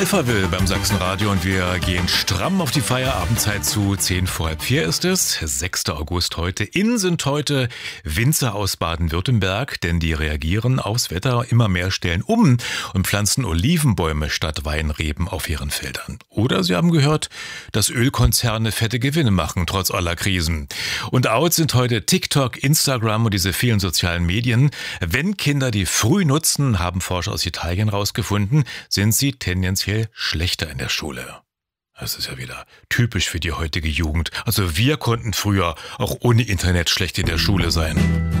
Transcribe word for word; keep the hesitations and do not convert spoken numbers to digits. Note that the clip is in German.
Alphaville beim Sachsenradio und wir gehen stramm auf die Feierabendzeit zu. Zehn vor halb vier ist es, sechster August heute. Innen sind heute Winzer aus Baden-Württemberg, denn die reagieren aufs Wetter. Immer mehr stellen um und pflanzen Olivenbäume statt Weinreben auf ihren Feldern. Oder sie haben gehört, dass Ölkonzerne fette Gewinne machen, trotz aller Krisen. Und out sind heute TikTok, Instagram und diese vielen sozialen Medien. Wenn Kinder die früh nutzen, haben Forscher aus Italien rausgefunden, sind sie tendenziell schlechter in der Schule. Das ist ja wieder typisch für die heutige Jugend. Also wir konnten früher auch ohne Internet schlecht in der Schule sein.